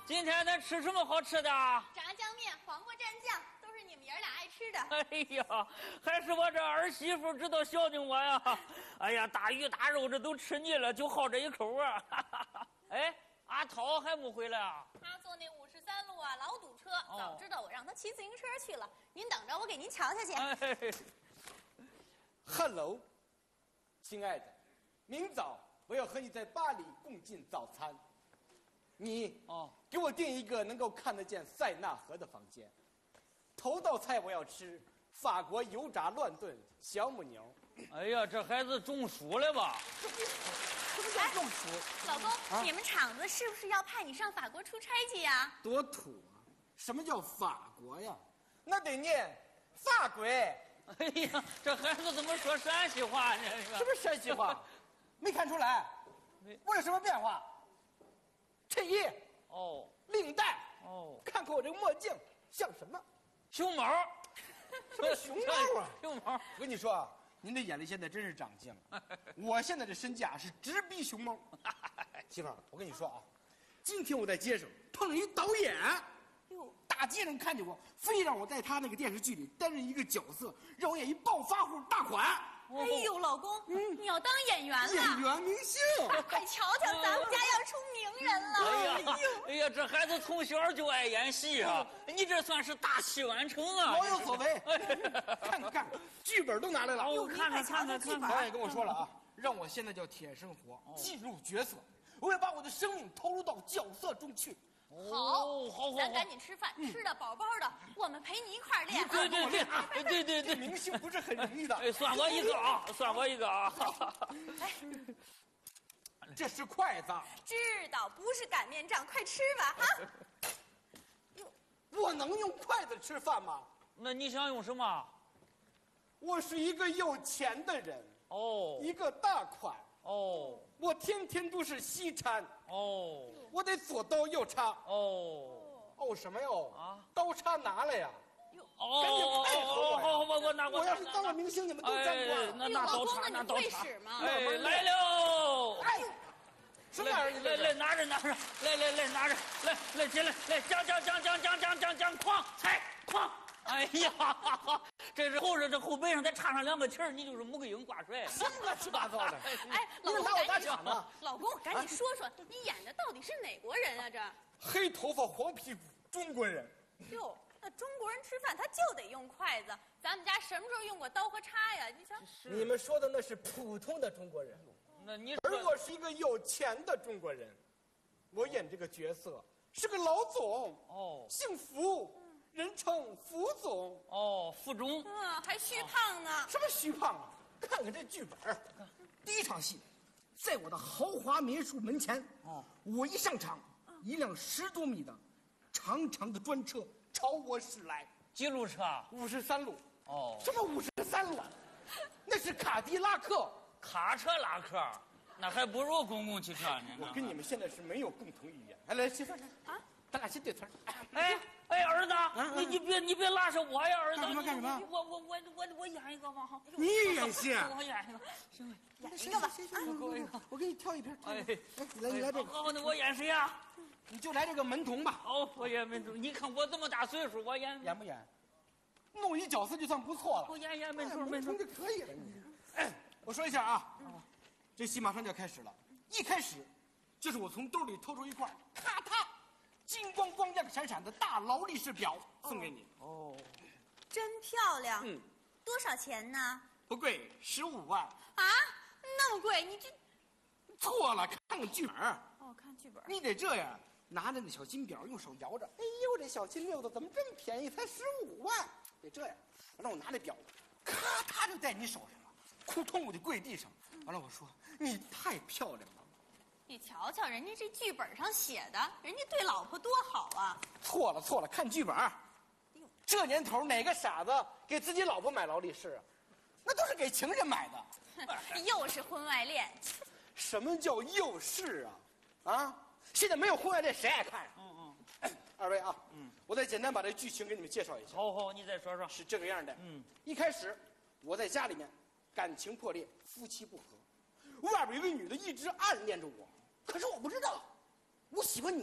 今天咱吃什么好吃的？ 炸酱面、黄瓜蘸酱，都是你们爷俩爱吃的。 哎呀，还是我这儿媳妇知道孝敬我呀！哎呀，大鱼大肉这都吃腻了，就好这一口啊！哎，阿涛还没回来啊？ 他坐那53路啊，老堵车。早知道我让他骑自行车去了。您等着，我给您瞧瞧去。 哎 Hello， 亲爱的，明早我要和你在巴黎共进早餐。你给我订一个能够看得见塞纳河的房间。头道菜我要吃法国油炸乱炖小母牛。 哎呀，这孩子中暑了吧？ 什么叫中暑？ 老公，你们厂子是不是要派你上法国出差去呀？ 多土啊！什么叫法国呀？那得念法国。 哎呀，这孩子怎么说陕西话呢？ 什么陕西话？没看出来？我有什么变化？衬衣哦， 领带哦， 看看我这个墨镜像什么？ 熊猫？ 什么熊猫啊？ 熊猫！ 我跟你说啊，您的眼力现在真是长进了。我现在这身价是直逼熊猫。媳妇儿，我跟你说啊，今天我在街上碰了一导演。大街上看见我，非让我在他那个电视剧里担任一个角色，让我演一暴发户大款。 哎呦，老公，你要当演员了？ 演员明星， 快瞧瞧，咱们家要出名人了！ 哎呀，哎呀，这孩子从小就爱演戏啊！你这算是大器晚成啊！ 老有所为。看看，剧本都拿来了。 哦，看看。 导演跟我说了啊，让我现在叫铁生活，进入角色，我要把我的生命投入到角色中去。 好，咱赶紧吃饭，吃的饱饱的，我们陪你一块儿练。 对， 明星不是很容易的。 哎，算我一个啊，算我一个啊。 这是筷子。 知道，不是擀面杖，快吃吧啊！ 我能用筷子吃饭吗？ 那你想用什么？ 我是一个有钱的人哦， 一个大款哦， 我天天都是西餐哦， 我得左刀右叉哦什么哟啊？ 刀叉拿来呀！ 哦， 赶紧配合我呀！ 我拿我要是当了明星，你们都沾光。 那刀叉， 那你会使吗？ 哎，来喽！ 哎，什么玩意儿？ 来拿着，来拿着，来进来，来将，哐踩哐！哎呀，这是后背上再插上2个旗儿，你就是穆桂英挂帅。 什么乱七八糟的！ 哎， 你们拿我打假吗？ 老公，赶紧说说，你演的到底是哪国人啊？这黑头发黄屁股中国人。 哟，那中国人吃饭他就得用筷子，咱们家什么时候用过刀和叉呀？你瞧， 你们说的那是普通的中国人， 那你而我是一个有钱的中国人，我演这个角色是个老总哦， 姓福。人称福总哦，福中， 还虚胖呢。 什么虚胖啊？看看这剧本，第一场戏，在我的豪华民宿门前，我一上场，一辆10多米的长长的专车朝我驶来。 几路车 ？53路。 哦， 什么53路？那是卡迪拉克。 卡车拉客，那还不如公共汽车呢。 我跟你们现在是没有共同语言。来，媳妇啊，咱俩先对词儿。 哎，儿子，你别拉上我呀，儿子。 干什么？ 我演一个吧。 你演戏？ 我演一个，行， 演一个吧。 我给你挑一片。 哎， 你来这个。 好，那我演谁呀？ 你就来这个门童吧。 好，我演门童。你看我这么大岁数，我演不演？弄一角色就算不错了。 我演门童就可以了。我说一下啊，这戏马上就要开始了。一开始，就是我从兜里掏出一块，咔嗒。金光光亮闪闪的大劳力士表送给你真漂亮。多少钱呢？ 不贵，15万。 啊，那么贵？你这错了，看看剧本。 看剧本。 你得这样，拿着那小金表，用手摇着。哎呦，这小金溜子怎么这么便宜？才15万。得这样，完了我拿这表，咔嗒就在你手上了，扑通我就跪地上。完了我说你太漂亮了。 你瞧瞧，人家这剧本上写的，人家对老婆多好啊！ 错了，看剧本。这年头哪个傻子给自己老婆买劳力士啊？那都是给情人买的。 又是婚外恋。 什么叫又是啊？现在没有婚外恋，谁爱看？二位啊，我再简单把这剧情给你们介绍一下。 好，你再说说。 是这个样的。一开始我在家里面感情破裂，夫妻不和，外边有个女的一直暗恋着我。可是我不知道，我喜欢你。